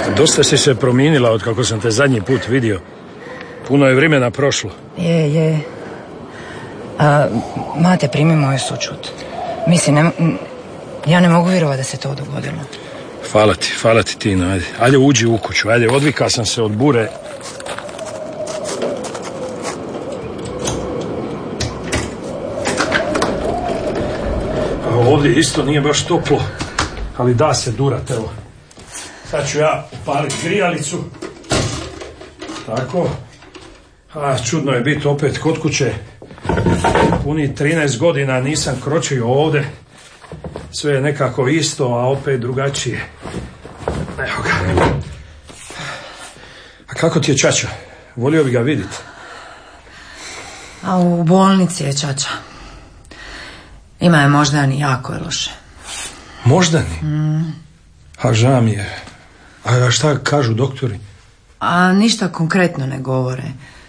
Dosta si se promijenila od kako sam te zadnji put vidio. Puno je vremena prošlo. Je. Mate, primi moju sućut. Mislim, ja ne mogu vjerovati da se to dogodilo. Hvala ti Tina, ajde uđi u kuću, ajde, odvika sam se od bure. Ovdje isto nije baš toplo, ali da se durat, evo. Sad ću ja upaliti grijalicu. Tako. Čudno je biti opet kod kuće. Puni 13 godina nisam kročio ovdje. Sve je nekako isto, a opet drugačije. Evo ga. A kako ti je čača? Volio bi ga vidjeti. A u bolnici je čača. Ima je moždani, jako je loše. Moždani? A žao mi je. A šta kažu doktori? A ništa konkretno ne govore.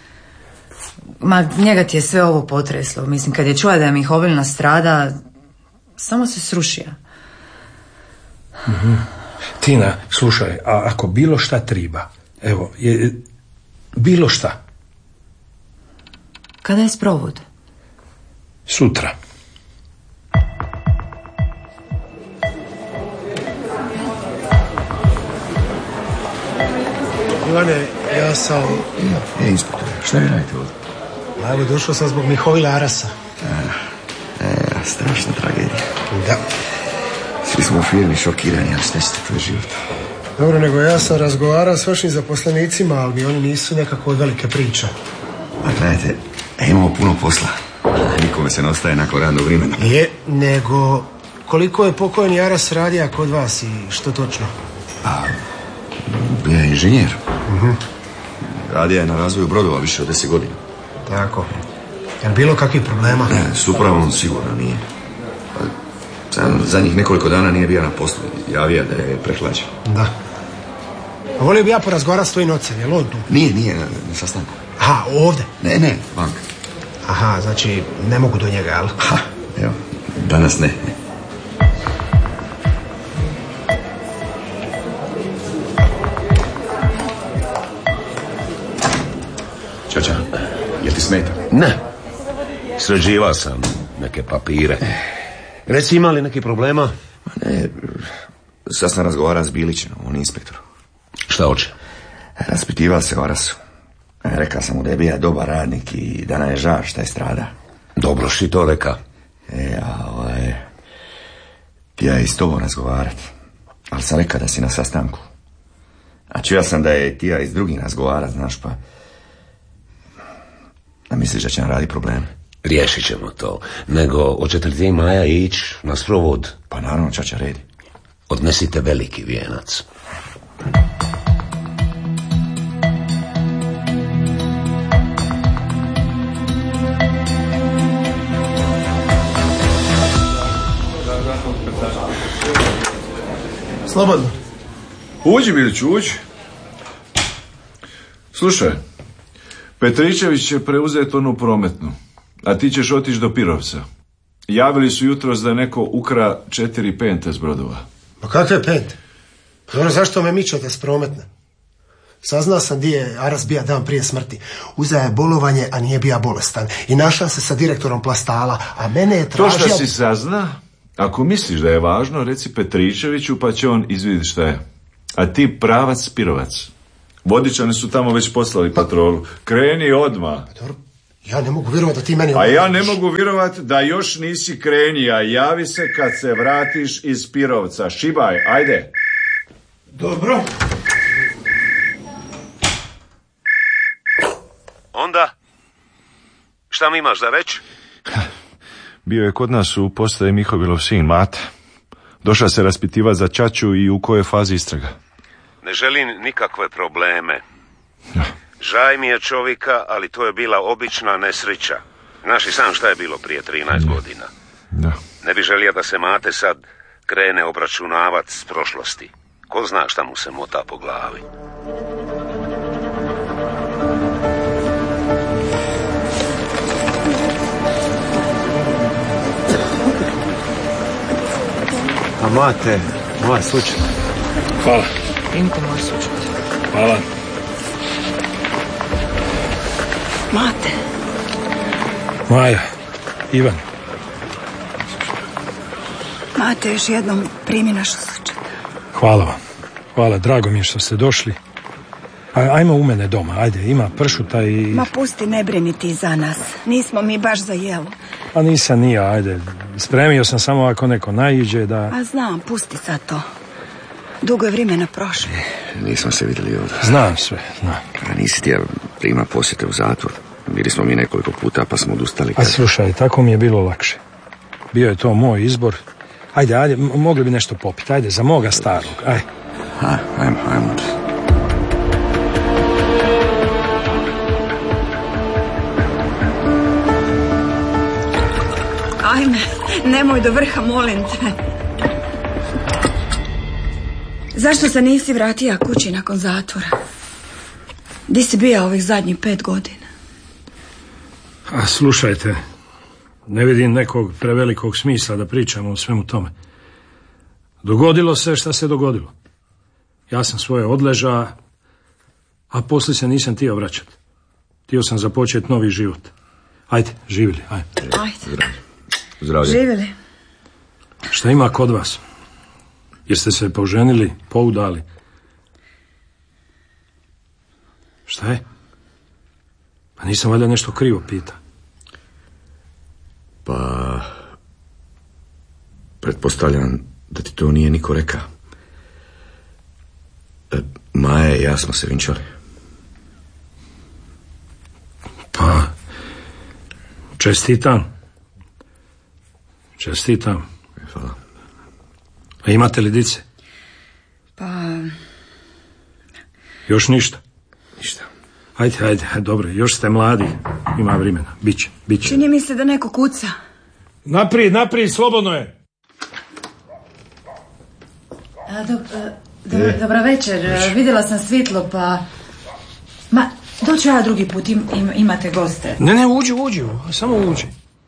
Njega ti je sve ovo potreslo. Mislim, kad je čula da je Mihovil strada, samo se srušio. Tina, slušaj, a ako bilo šta triba, evo, bilo šta. Kada je sprovod? Sutra. Ivane, ja sam... Inspektore, šta vi radite ovdje? Evo, došao sam zbog Mihovila Arasa. Strašna tragedija. Da. Svi smo u firmi šokirani, ali šta ćete, to je život. Dobro, nego ja sam razgovarao s vašim zaposlenicima, ali mi oni nisu nekako od velike priče. A gledajte, imamo puno posla. Nikome se ne ostaje nakon radnog vremena. Nego koliko je pokojni Aras radija kod vas i što točno? Bio je inženjer. Radija je na razvoju brodova više od 10 godina. Tako. Je li bilo kakvih problema? Ne, s upravom sigurno nije. Zadnjih nekoliko dana nije bio na poslu. Javio da je prehlađen. Da. A volio bi ja porazgovarati s tvojim ocem, je li on tu? Nije na sastanku. Aha, ovdje? Ne, banka. Aha, znači ne mogu do njega, jel? Evo, danas ne. Čača, jel ti smeta? Ne. Sređivao sam neke papire. Reci, ima li neki problema? Ne, sad sam razgovarao s Bilićem, on je inspektor. Šta hoće? Raspitivao se o Arasu. Rekao sam mu da je bio dobar radnik i da nam je žao šta je strada. Dobro si to reka. Ja i s tobom razgovarat. Ali sam rekao da si na sastanku. A čuo sam da je Tija i s drugim razgovarat, znaš, pa... A misliš da će nam radi probleme? Riješit ćemo to. Nego, hoćete li ti, Maja, ići na sprovod? Pa naravno, čača, redi. Odnesite veliki vijenac. Slobodno. Uđi, Biliću, uđi. Slušaj, Petričević će preuzeti onu prometnu, a ti ćeš otići do Pirovca. Javili su jutros da neko ukra 4 pente s brodova. Ma kakve pente? Dobro, zašto me mičete s prometne? Saznao sam di je Aras bija dan prije smrti. Uzeo je bolovanje, a nije bija bolestan. I našao se sa direktorom Plastala, a mene je tražio... To što si sazna, ako misliš da je važno, reci Petričeviću pa će on izvidjeti šta je. A ti pravac Pirovac. Vodičani su tamo već poslali patrolu. Kreni odmah. Dobro, ja ne mogu vjerovati da ti meni... A ja ne mogu vjerovati da još nisi krenija. Javi se kad se vratiš iz Pirovca. Šibaj, ajde. Dobro. Onda? Šta mi imaš za reći? Bio je kod nas u postaji Mihovilov sin, Mate. Došao se raspitivati za čaču i u kojoj fazi istraga. Ne želim nikakve probleme. Žaj mi je čovjeka, ali to je bila obična nesreća. Znaš i sam šta je bilo prije 13 godina. Da. Ne bi želio da se Mate sad krene obračunavat s prošlosti. Ko zna šta mu se mota po glavi. A Mate, moja slučaj. Hvala. Primite moju sučut. Hvala. Mate. Maja, Ivan. Mate, još jednom primi našu sučut. Hvala vam. Hvala, drago mi je što ste došli. Ajmo u mene doma, ajde, ima pršuta i... Ma pusti, ne brini ti za nas. Nismo mi baš za jelo. A nisam ni ja, ajde. Spremio sam samo ako neko naiđe da... A znam, pusti sad to. Dugo je vremena prošlo. Nismo se vidjeli ovdje. Znam sve, znam. A nisi ti ja prima posjete u zatvor. Bili smo mi nekoliko puta pa smo odustali. A slušaj, tako mi je bilo lakše. Bio je to moj izbor. Ajde, mogli bi nešto popiti. Ajde, za moga starog, ajde. Ajmo. Ajme, nemoj do vrha, molim te. Zašto se nisi vratio kući nakon zatvora? Di si bio ovih zadnjih 5 godina? A slušajte, ne vidim nekog prevelikog smisla da pričamo o svemu tome. Dogodilo se šta se dogodilo. Ja sam svoje odleža, a poslije se nisam htio vraćati. Htio sam započeti novi život. Ajde, živjeli, ajde. Zdravlje. Živjeli. Šta ima kod vas? Jeste se poženili, poudali? Šta je? Pa nisam valjda nešto krivo pita. Pa... pretpostavljam da ti to nije niko rekao. Maja i ja smo se vinčali. Pa... Čestitam. Hvala. A imate li dice? Pa... Još ništa? Ništa. Ajde, dobro, još ste mladi, ima vremena, biće. Čini mi se da neko kuca. Naprijed, slobodno je. Dobra večer, vidjela sam svjetlo, pa... Ma, doću ja drugi put, imate goste. Ne, uđi, samo uđi.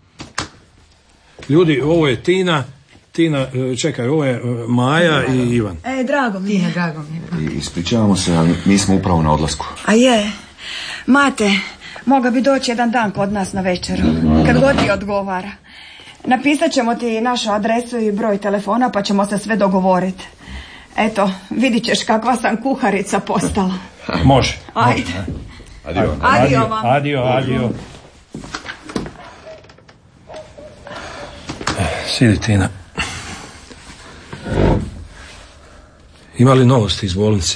Ljudi, ovo je Tina, čekaj, ovo je Maja i Ivan. Drago mi je. Drago mi je. Ispričavamo se, ali mi smo upravo na odlasku. A je, Mate, moga bi doći jedan dan kod nas na večeru, kad god ti odgovara. Napisat ćemo ti našu adresu i broj telefona, pa ćemo se sve dogovoriti. Eto, vidit ćeš kakva sam kuharica postala. Može. Ajde. Adio vam. Adio. Sidi, Tina. Ima li novosti iz bolnice?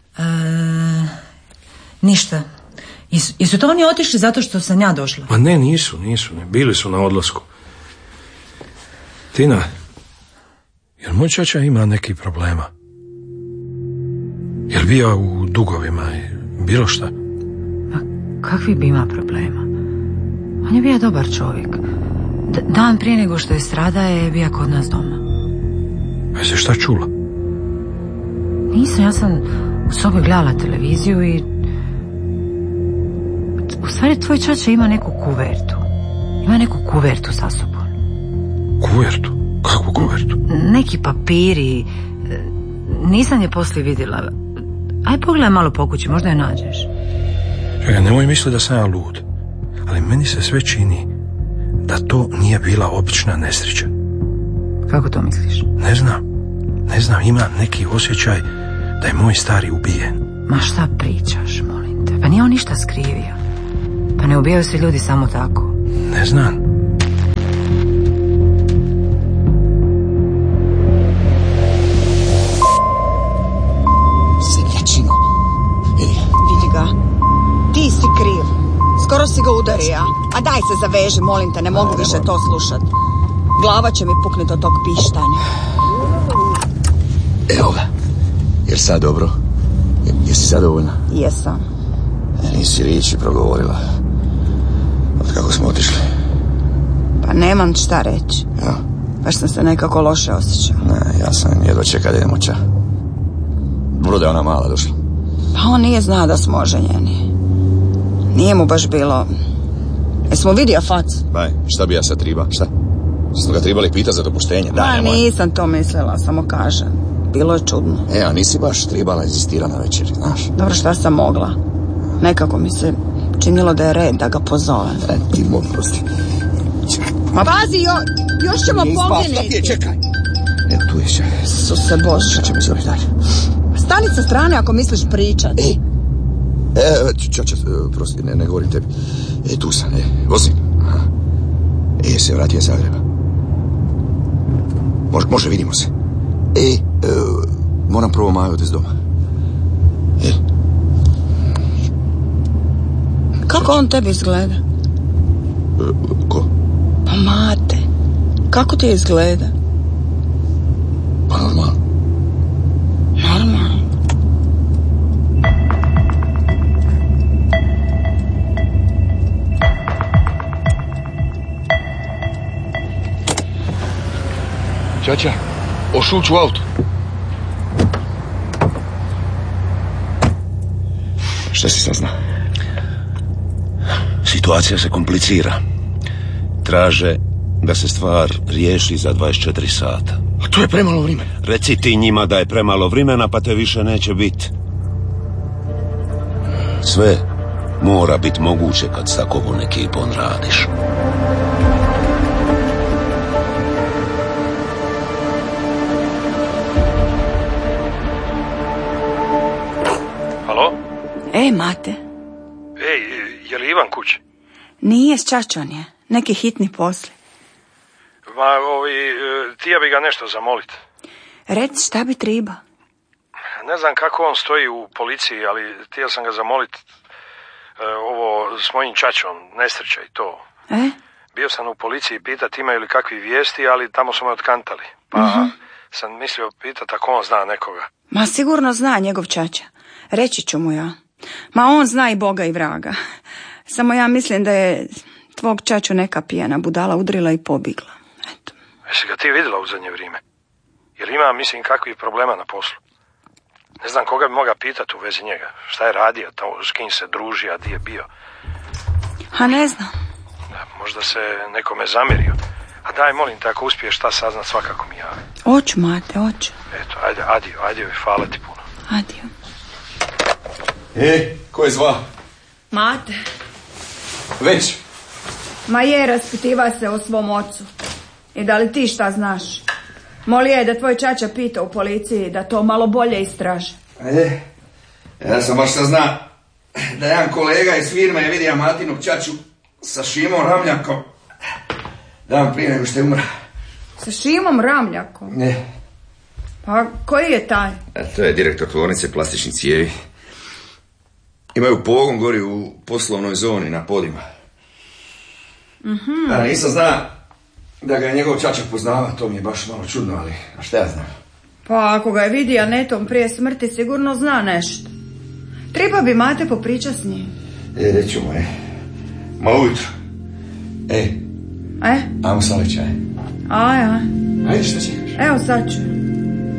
Ništa. Jesu to oni otišli zato što sam ja došla? Pa ne, nisu. Bili su na odlasku. Tina, jel moj čača ima neki problema? Jel bio u dugovima i bilo šta? Pa kakvi bi ima problema? On je bio dobar čovjek. Dan prije nego što je strada je bio kod nas doma. A jesi šta čula? Nisam, ja sam u sobi gledala televiziju i... U stvari tvoj čača ima neku kuvertu. Ima neku kuvertu sa sobom. Kuvertu? Kakvu kuvertu? Neki papiri. Nisam je poslije vidjela. Aj pogledaj malo po kući, možda je nađeš. Čekaj, nemoj misliti da sam ja lud. Ali meni se sve čini da to nije bila obična nesreća. Kako to misliš? Ne znam, ima neki osjećaj da je moj stari ubijen. Ma šta pričaš, molim te? Pa nije on ništa skrivio. Pa ne ubijaju se ljudi samo tako. Ne znam. Seljačino. Vidi ga. Ti si kriv. Skoro si ga udario. A daj se zaveži, molim te, ne mogu više to slušat. Glava će mi pukniti od tog pištanja. Evo ga. Jer sad dobro? Jesi zadovoljna? Jesam. Nisi riječi progovorila. Od kako smo otišli? Pa nemam šta reći. Ja? Baš sam se nekako loše osjećala. Ne, ja sam jedva čekao da idemo ča. Dobro da je ona mala došla. Pa on nije znao da smo oženjeni. Nije mu baš bilo... Jesmo vidio fac? Baj, šta bi ja sad triba? Šta? Smo ga tribali pitati za dopuštenje? Pa nisam to mislila, samo kažem. bilo je čudno. A nisi baš trebala inzistirati na večeri, znaš? Dobro, šta sam mogla? Nekako mi se činilo da je red da ga pozovem. Ti moj prosti. Ma pazi, još ćemo poginiti. Čekaj. Evo tu je, čekaj. Isuse Bože. Šta će mi zove dalje? Stani sa strane ako misliš pričat. Čača, prosti, ne govorim tebi. Tu sam, vozim. Aha. Se vratio iz Zagreba. Može, vidimo se. Moram prvo Maju odvesti doma. Kako on tebi izgleda? Ko? Pa Mate. Kako ti izgleda? Pa normalno. Normalno. Čača, ošuć u auto. Šta si sazna? Situacija se komplicira. Traže da se stvar riješi za 24 sata. A to je premalo vremena. Reci ti njima da je premalo vremena, pa te više neće biti. Sve mora biti moguće kad s takovom ekipom radiš. Halo? Mate. Je li Ivan kući? Nije, s Čačom je. Neki hitni posli. Tija bi ga nešto zamolit. Reci, šta bi treba? Ne znam kako on stoji u policiji, ali htio sam ga zamolit ovo s mojim Čačom, nesreća i to. Bio sam u policiji pitat imaju li kakvi vijesti, ali tamo su me otkantali. Pa sam mislio pitat ako on zna nekoga. Ma sigurno zna njegov Čača. Reći ću mu ja. Ma on zna i Boga i vraga. Samo ja mislim da je tvog Čaču neka pijana budala udrila i pobigla. Eto. Jesi ga ti vidjela u zadnje vrijeme? Jer ima, mislim, kakvih problema na poslu. Ne znam koga bi mogao pitati u vezi njega. Šta je radio, s kim se družio, a di je bio. A ne znam. Da, možda se nekome zamjerio. A daj, molim te, ako uspiješ šta saznat, svakako mi javi. Oću, Mate, oću. Eto, adio i hvala ti puno. Adio. Ko je zva? Mate. Već. Ma je, raspitiva se o svom ocu. I da li ti šta znaš? Moli je da tvoj Čača pita u policiji da to malo bolje istraže. Ja sam baš sazna da jedan kolega iz firme je vidio Matinog Čaču sa Šimom Ramljakom dan prije nego što je umra. Sa Šimom Ramljakom? Ne. Pa koji je taj? To je direktor tvornice plastičnih cijevi. Imaju pogon gori u poslovnoj zoni na Podima. A nisam zna da ga je njegov Čača poznava, to mi je baš malo čudno, ali a šta ja znam? Pa ako ga je vidio netom prije smrti, sigurno zna nešto. Treba bi Mate popričat s njim. Reću mu, malo ujutro. Ajmo sa večaj. Aj. Ajde, šta čekaš? Evo sad ću.